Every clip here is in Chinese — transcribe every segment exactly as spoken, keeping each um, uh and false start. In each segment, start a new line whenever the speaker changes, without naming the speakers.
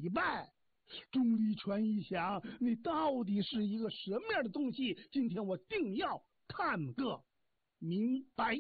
礼拜。钟离权一想，你到底是一个什么样的东西？今天我定要看个明白。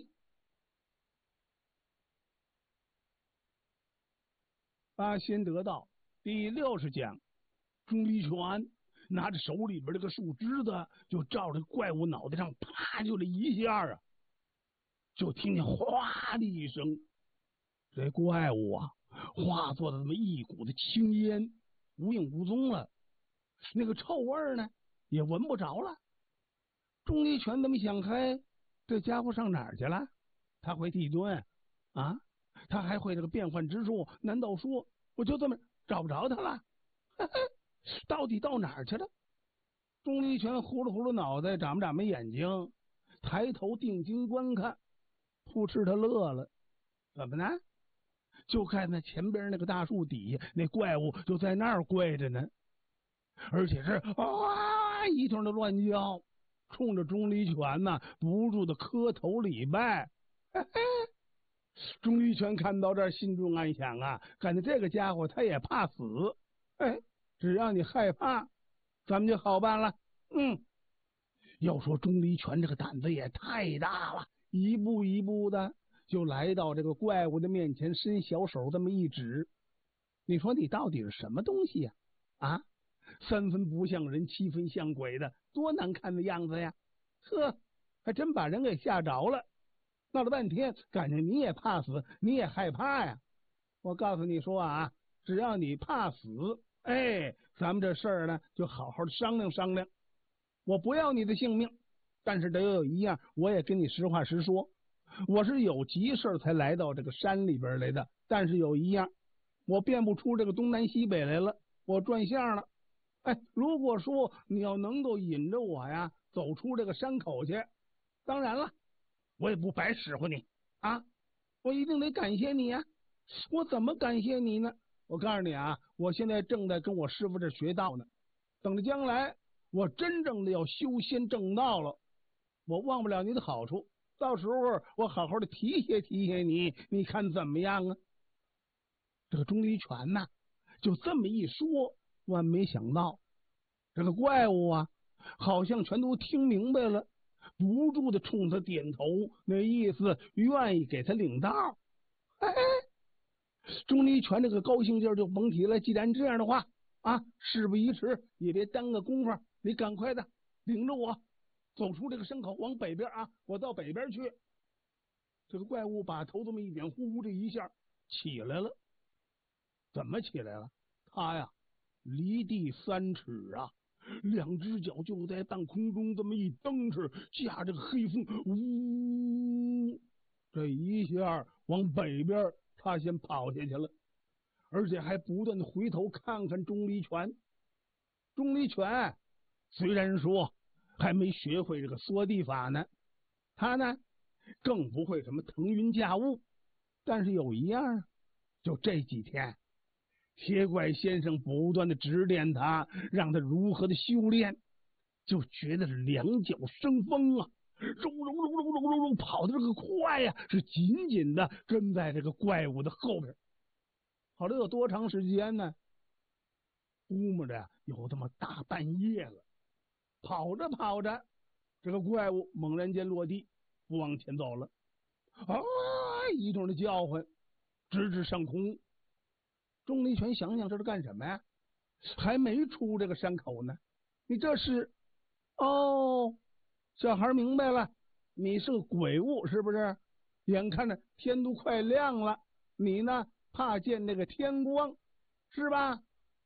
八仙得道第六十讲，钟离权拿着手里边这个树枝子，就照着怪物脑袋上啪就这一下啊，就听见哗的一声，这怪物啊化作了这么一股子青烟，无影无踪了，那个臭味呢也闻不着了。钟离权怎么想开，这家伙上哪儿去了？他会地遁啊？他还会这个变幻之术？难道说我就这么找不着他了？嘿嘿，到底到哪儿去了？钟离权呼噜呼噜脑袋，眨巴眨巴眼睛，抬头定睛观看，扑哧他乐了。怎么呢？就看那前边那个大树底下，那怪物就在那儿跪着呢，而且是啊一通的乱叫，冲着钟离权呐不住的磕头礼拜。嘿嘿，钟离权看到这儿，心中暗想啊，感觉这个家伙他也怕死，哎，只要你害怕，咱们就好办了。嗯，要说钟离权这个胆子也太大了，一步一步的就来到这个怪物的面前，伸小手这么一指，你说你到底是什么东西呀？啊，三分不像人，七分像鬼的，多难看的样子呀！呵，还真把人给吓着了。闹了半天，感觉你也怕死，你也害怕呀。我告诉你说啊，只要你怕死，哎，咱们这事儿呢就好好的商量商量。我不要你的性命，但是得有一样，我也跟你实话实说，我是有急事才来到这个山里边来的，但是有一样，我辨不出这个东南西北来了，我转向了。哎，如果说你要能够引着我呀走出这个山口去，当然了，我也不白使唤你啊，我一定得感谢你呀。我怎么感谢你呢？我告诉你啊，我现在正在跟我师傅这学道呢，等着将来我真正的要修仙正道了，我忘不了你的好处，到时候我好好的提携提携你，你看怎么样啊？这个钟离权呐，就这么一说，万没想到这个怪物啊，好像全都听明白了，不住的冲他点头，那意思愿意给他领道。哎，钟离权这个高兴劲儿就甭提了。既然这样的话啊，事不宜迟，也别耽搁功夫，你赶快的领着我走出这个山口，往北边啊，我到北边去。这个怪物把头这么一点，呼呼这一下起来了。怎么起来了？他呀离地三尺啊，两只脚就在半空中这么一蹬饬，驾着个黑风，呜，这一下往北边他先跑下去了，而且还不断的回头看看钟离权。钟离权虽然说还没学会这个缩地法呢，他呢更不会什么腾云驾雾，但是有一样，就这几天铁拐先生不断的指点他，让他如何的修炼，就觉得是两脚生风啊，揉揉揉揉揉揉揉，跑的这个快呀、啊，是紧紧的跟在这个怪物的后边。跑了有多长时间呢？估摸着有这么大半夜了。跑着跑着，这个怪物猛然间落地，不往前走了，啊，一通的叫唤，直至上空。钟离权想想这是干什么呀？还没出这个山口呢，你这是……哦，小孩明白了，你是个鬼物是不是？眼看着天都快亮了，你呢怕见那个天光是吧？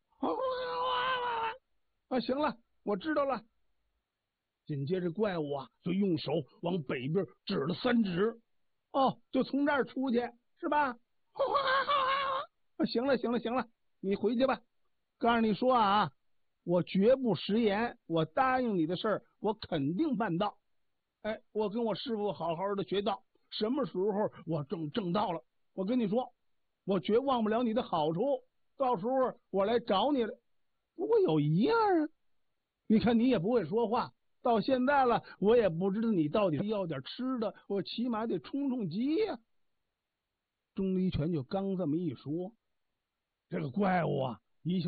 啊，行了，我知道了。紧接着怪物啊就用手往北边指了三指，哦，就从这儿出去是吧？行了行了行了，你回去吧。告诉你说啊，我绝不食言，我答应你的事儿，我肯定办到。哎，我跟我师傅好好的学道，什么时候我正正道了，我跟你说，我绝忘不了你的好处，到时候我来找你了。不过有一样啊，你看你也不会说话，到现在了，我也不知道你到底要点吃的，我起码得充充饥呀、啊。钟离权就刚这么一说，这个怪物啊